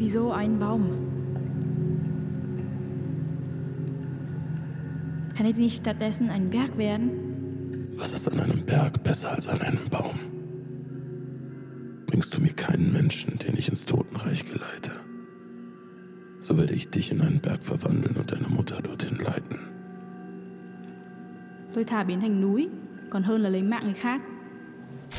Wie so ein Baum. Kann ich nicht stattdessen ein Berg werden? Was ist an einem Berg besser als an einem Baum? Bringst du mir keinen Menschen, den ich ins Totenreich geleite, so werde ich dich in einen Berg verwandeln und deine Mutter dorthin leiten. Tôi thà biến thành núi, còn hơn là lấy mạng người khác.